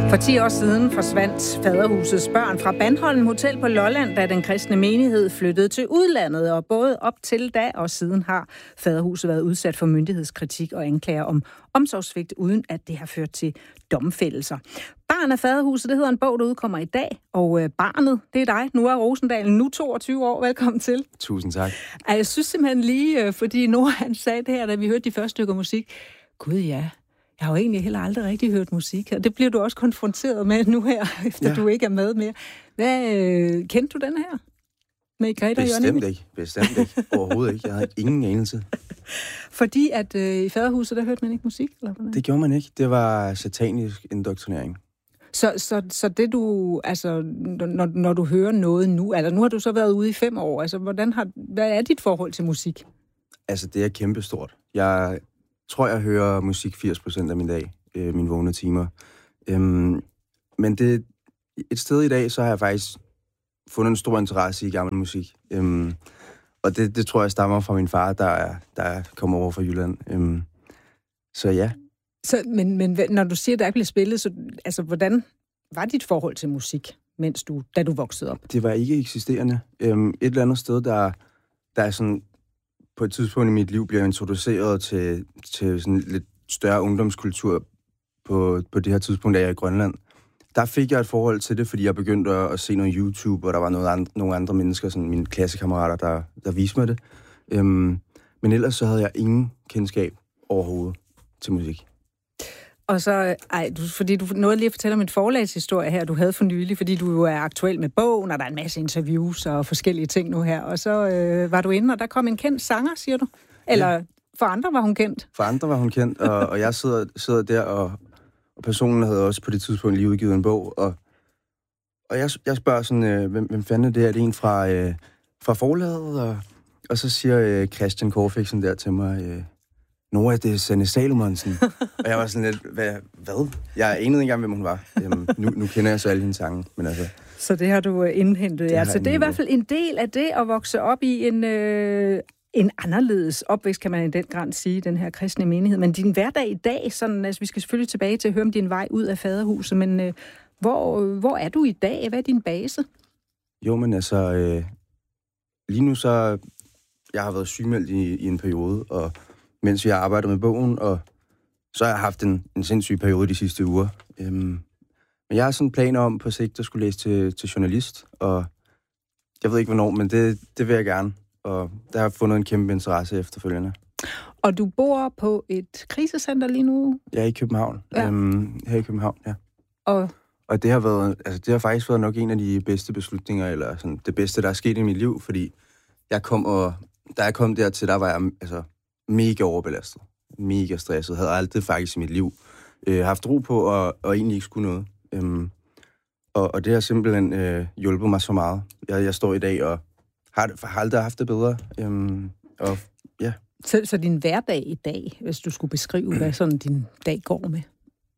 For 10 år siden forsvandt Faderhusets børn fra Bandholm Hotel på Lolland, da den kristne menighed flyttede til udlandet. Og både op til da og siden har Faderhuset været udsat for myndighedskritik og anklager om omsorgssvigt, uden at det har ført til domfældelser. Barn af Faderhuset, det hedder en bog, der udkommer i dag. Og barnet, det er dig, Noah Rosendal, nu 22 år. Velkommen til. Tusind tak. Jeg synes simpelthen lige, fordi Noah han sagde det her, da vi hørte de første stykker musik. Gud ja. Jeg har jo egentlig heller aldrig rigtig hørt musik, og det bliver du også konfronteret med nu her, efter du ikke er med mere. Kendte du den her? Med Greta og Jonni? Bestemt ikke. Overhovedet ikke. Jeg havde ingen anelse. Fordi at i Faderhuset, der hørte man ikke musik? Eller hvad? Det gjorde man ikke. Det var satanisk indoktrinering. Så det du, altså, når du hører noget nu, altså nu har du så været ude i 5 år, altså hvad er dit forhold til musik? Altså, det er kæmpestort. Jeg tror, jeg hører musik 80% af min dag, mine vågne timer. Men det et sted i dag, så har jeg faktisk fundet en stor interesse i gammel musik. Og det tror jeg stammer fra min far, der kommer over fra Jylland. Så ja. Men når du siger, at der ikke blev spillet, så altså, hvordan var dit forhold til musik, da du voksede op? Det var ikke eksisterende. Et eller andet sted, der er sådan på et tidspunkt i mit liv bliver introduceret til sådan lidt større ungdomskultur på det her tidspunkt, da jeg er i Grønland. Der fik jeg et forhold til det, fordi jeg begyndte at se noget YouTube, og der var nogle andre mennesker, sådan mine klassekammerater, der viste mig det. Men ellers så havde jeg ingen kendskab overhovedet til musik. Og så, fordi du nåede lige at fortælle om en forlagshistorie her, du havde for nylig, fordi du jo er aktuel med bogen, og der er en masse interviews og forskellige ting nu her. Og så var du inde, og der kom en kendt sanger, siger du? Eller ja. For andre var hun kendt? For andre var hun kendt, og jeg sidder der, og personen havde også på det tidspunkt lige udgivet en bog, og jeg spørger sådan, hvem fanden er det? Er det en fra forlaget? Og så siger Christian Corfixen der til mig, Noah, det er Sanne Salomonsen. Og jeg var sådan lidt, hvad? Jeg anede ikke engang, hvem hun var. Nu kender jeg så alle hendes sange, men altså. Så det har du indhentet, ja. Så det er i hvert fald en del af det at vokse op i en anderledes opvækst, kan man i den grad sige, den her kristne menighed. Men din hverdag i dag, sådan, altså vi skal selvfølgelig tilbage til at høre om din vej ud af Faderhuset, men hvor er du i dag? Hvad er din base? Jo, men altså, lige nu så, jeg har været sygemeldt i en periode, og mens vi har arbejdet med bogen, og så har jeg haft en sindssyg periode de sidste uger. Men jeg har sådan planer om på sigt at skulle læse til journalist, og jeg ved ikke hvornår, men det vil jeg gerne. Og der har jeg fundet en kæmpe interesse efterfølgende. Og du bor på et krisecenter lige nu? Jeg er i København. Ja. Her i København, ja. Og det har faktisk været nok en af de bedste beslutninger, eller sådan det bedste, der er sket i mit liv, fordi da jeg kom dertil, der var jeg altså mega overbelastet, mega stresset, havde aldrig faktisk i mit liv haft ro på, og egentlig ikke skulle noget. Og det har simpelthen hjulpet mig så meget. Jeg står i dag og har aldrig haft det bedre. Og ja. Så din hverdag i dag, hvis du skulle beskrive, hvad sådan din dag går med?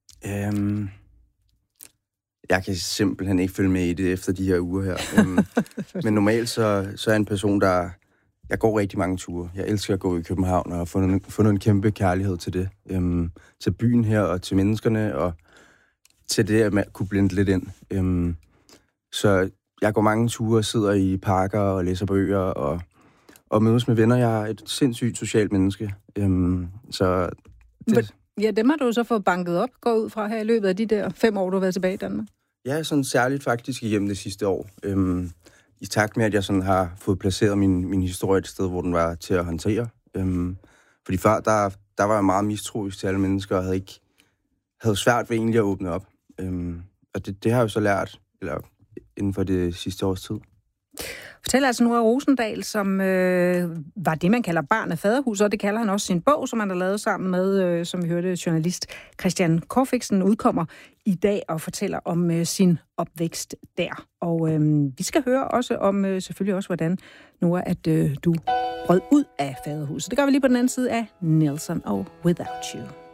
Jeg kan simpelthen ikke følge med i det efter de her uger her. Men normalt så er jeg en person, jeg går rigtig mange ture. Jeg elsker at gå i København og har fundet en kæmpe kærlighed til det. Til byen her og til menneskerne og til det, at man kunne blinde lidt ind. Så jeg går mange ture, sidder i parker og læser bøger og mødes med venner. Jeg er et sindssygt socialt menneske. Så det. Ja, dem har du så fået banket op, går ud fra her i løbet af de der 5 år, du har været tilbage i Danmark. Ja, sådan særligt faktisk igennem det sidste år. I takt med, at jeg sådan har fået placeret min historie et sted, hvor den var til at håndtere. Fordi før, der var jeg meget mistroisk til alle mennesker, og havde svært ved egentlig at åbne op. Og det har jeg jo så lært inden for det sidste års tid. Fortæller altså Noah Rosendal, som var det, man kalder barn af Faderhuset, og det kalder han også sin bog, som han har lavet sammen med, som vi hørte, journalist Christian Corfixen, udkommer i dag og fortæller om sin opvækst der. Og vi skal høre også om, selvfølgelig også, hvordan Noah, at du brød ud af Faderhuset. Det gør vi lige på den anden side af Nelson og Without You.